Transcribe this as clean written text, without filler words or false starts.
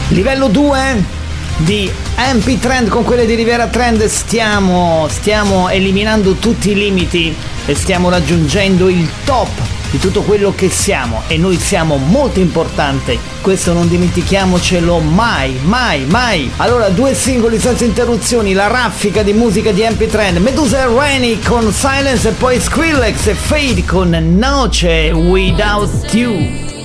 Livello 2 di MP Trend con quelle di Rivera Trend. Stiamo eliminando tutti i limiti e stiamo raggiungendo il top di tutto quello che siamo, e noi siamo molto importanti, questo non dimentichiamocelo mai, mai, mai. Allora, 2 singoli senza interruzioni, la raffica di musica di MP Trend, Medusa e Rainy con Silence, e poi Skrillex e Fade con Noche Without You.